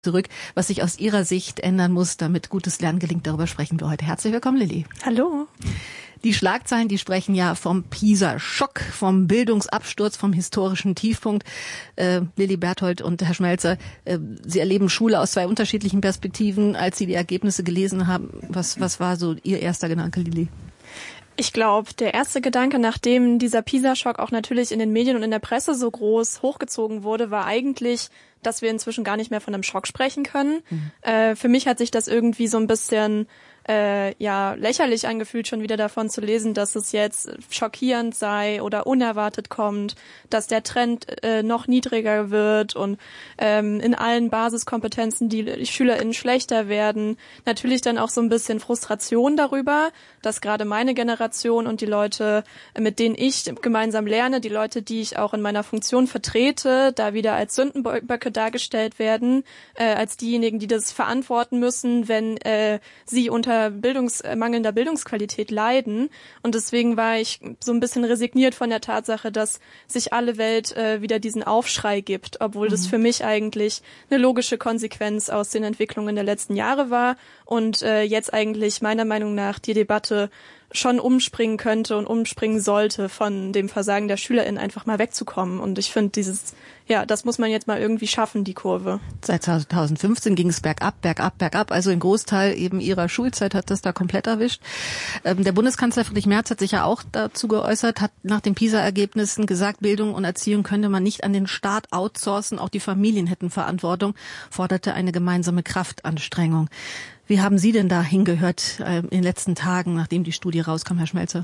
zurück, was sich aus Ihrer Sicht ändern muss, damit gutes Lernen gelingt. Darüber sprechen wir heute. Herzlich willkommen, Lilly. Hallo. Die Schlagzeilen, die sprechen ja vom PISA-Schock, vom Bildungsabsturz, vom historischen Tiefpunkt. Lilly Berthold und Herr Schmelzer, Sie erleben Schule aus zwei unterschiedlichen Perspektiven. Als Sie die Ergebnisse gelesen haben, was war so Ihr erster Gedanke, Lilly? Ich glaube, der erste Gedanke, nachdem dieser PISA-Schock auch natürlich in den Medien und in der Presse so groß hochgezogen wurde, war eigentlich, dass wir inzwischen gar nicht mehr von einem Schock sprechen können. Für mich hat sich das irgendwie so ein bisschen lächerlich angefühlt, schon wieder davon zu lesen, dass es jetzt schockierend sei oder unerwartet kommt, dass der Trend noch niedriger wird und in allen Basiskompetenzen die SchülerInnen schlechter werden. Natürlich dann auch so ein bisschen Frustration darüber, dass gerade meine Generation und die Leute, mit denen ich gemeinsam lerne, die Leute, die ich auch in meiner Funktion vertrete, da wieder als Sündenböcke dargestellt werden, als diejenigen, die das verantworten müssen, wenn sie unter mangelnder Bildungsqualität leiden. Und deswegen war ich so ein bisschen resigniert von der Tatsache, dass sich alle Welt wieder diesen Aufschrei gibt, obwohl das für mich eigentlich eine logische Konsequenz aus den Entwicklungen der letzten Jahre war und jetzt eigentlich meiner Meinung nach die Debatte schon umspringen könnte und umspringen sollte, von dem Versagen der SchülerInnen einfach mal wegzukommen. Und ich finde das muss man jetzt mal irgendwie schaffen, die Kurve. Seit 2015 ging es bergab. Also ein Großteil eben Ihrer Schulzeit hat das da komplett erwischt. Der Bundeskanzler Friedrich Merz hat sich ja auch dazu geäußert, hat nach den PISA-Ergebnissen gesagt, Bildung und Erziehung könnte man nicht an den Staat outsourcen, auch die Familien hätten Verantwortung, forderte eine gemeinsame Kraftanstrengung. Wie haben Sie denn da hingehört in den letzten Tagen, nachdem die Studie rauskam, Herr Schmelzer?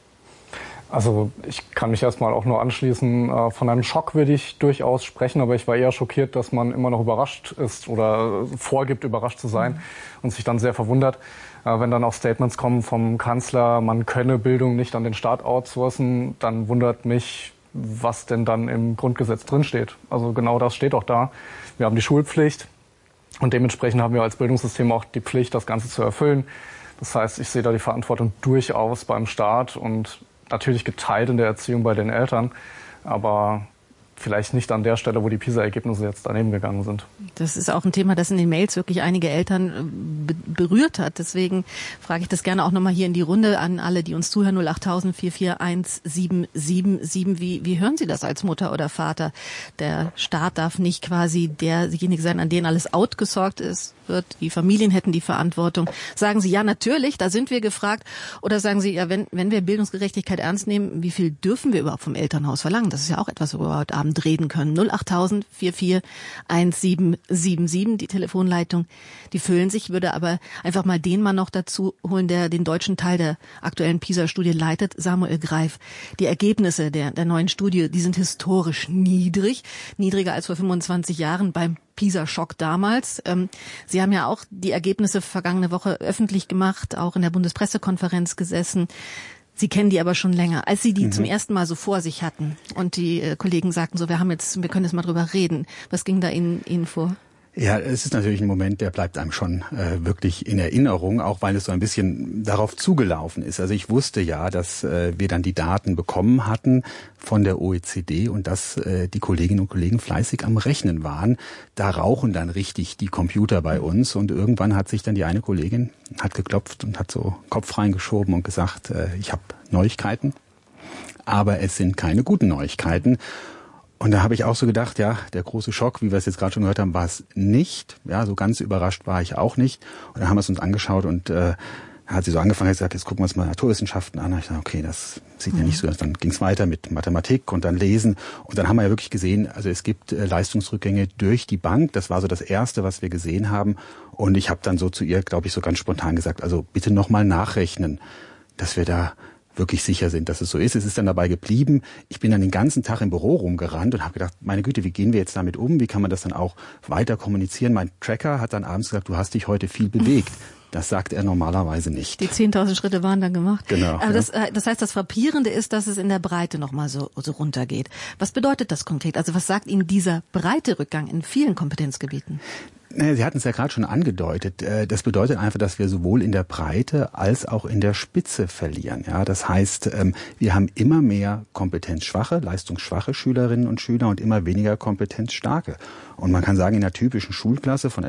Also ich kann mich erstmal auch nur anschließen. Von einem Schock würde ich durchaus sprechen, aber ich war eher schockiert, dass man immer noch überrascht ist oder vorgibt, überrascht zu sein und sich dann sehr verwundert, wenn dann auch Statements kommen vom Kanzler, man könne Bildung nicht an den Staat outsourcen, dann wundert mich, was denn dann im Grundgesetz drinsteht. Also genau das steht auch da. Wir haben die Schulpflicht und dementsprechend haben wir als Bildungssystem auch die Pflicht, das Ganze zu erfüllen. Das heißt, ich sehe da die Verantwortung durchaus beim Staat und natürlich geteilt in der Erziehung bei den Eltern, aber vielleicht nicht an der Stelle, wo die PISA-Ergebnisse jetzt daneben gegangen sind. Das ist auch ein Thema, das in den Mails wirklich einige Eltern berührt hat. Deswegen frage ich das gerne auch nochmal hier in die Runde an alle, die uns zuhören, 08000 441 777. Wie hören Sie das als Mutter oder Vater? Der Staat darf nicht quasi derjenige sein, an den alles outgesorgt wird. Die Familien hätten die Verantwortung. Sagen Sie, ja, natürlich, da sind wir gefragt. Oder sagen Sie, ja, wenn wir Bildungsgerechtigkeit ernst nehmen, wie viel dürfen wir überhaupt vom Elternhaus verlangen? Das ist ja auch etwas, worüber wir heute Abend reden können. 08000 441 777, die Telefonleitung, die füllen sich. Ich würde aber einfach mal den Mann noch dazu holen, der den deutschen Teil der aktuellen PISA-Studie leitet, Samuel Greif. Die Ergebnisse der neuen Studie, die sind historisch niedrig, niedriger als vor 25 Jahren beim PISA-Schock damals. Sie haben ja auch die Ergebnisse vergangene Woche öffentlich gemacht, auch in der Bundespressekonferenz gesessen. Sie kennen die aber schon länger. Als Sie die zum ersten Mal so vor sich hatten und die Kollegen sagten so, wir können jetzt mal drüber reden. Was ging da Ihnen vor? Ja, es ist natürlich ein Moment, der bleibt einem schon wirklich in Erinnerung, auch weil es so ein bisschen darauf zugelaufen ist. Also ich wusste ja, dass wir dann die Daten bekommen hatten von der OECD und dass die Kolleginnen und Kollegen fleißig am Rechnen waren. Da rauchen dann richtig die Computer bei uns und irgendwann hat sich dann die eine Kollegin, hat geklopft und hat so Kopf reingeschoben und gesagt, ich habe Neuigkeiten, aber es sind keine guten Neuigkeiten. Und da habe ich auch so gedacht, ja, der große Schock, wie wir es jetzt gerade schon gehört haben, war es nicht. Ja, so ganz überrascht war ich auch nicht. Und dann haben wir es uns angeschaut und hat sie so angefangen und gesagt, jetzt gucken wir uns mal Naturwissenschaften an. Und ich dachte, okay, das sieht ja nicht so aus. Dann ging es weiter mit Mathematik und dann Lesen. Und dann haben wir ja wirklich gesehen, also es gibt Leistungsrückgänge durch die Bank. Das war so das Erste, was wir gesehen haben. Und ich habe dann so zu ihr, glaube ich, so ganz spontan gesagt, also bitte nochmal nachrechnen, dass wir da wirklich sicher sind, dass es so ist. Es ist dann dabei geblieben. Ich bin dann den ganzen Tag im Büro rumgerannt und habe gedacht, meine Güte, wie gehen wir jetzt damit um? Wie kann man das dann auch weiter kommunizieren? Mein Tracker hat dann abends gesagt, du hast dich heute viel bewegt. Das sagt er normalerweise nicht. Die 10.000 Schritte waren dann gemacht. Genau. Aber das heißt, das Frappierende ist, dass es in der Breite nochmal so runtergeht. Was bedeutet das konkret? Also was sagt Ihnen dieser breite Rückgang in vielen Kompetenzgebieten? Sie hatten es ja gerade schon angedeutet. Das bedeutet einfach, dass wir sowohl in der Breite als auch in der Spitze verlieren. Ja, das heißt, wir haben immer mehr kompetenzschwache, leistungsschwache Schülerinnen und Schüler und immer weniger kompetenzstarke. Und man kann sagen, in einer typischen Schulklasse von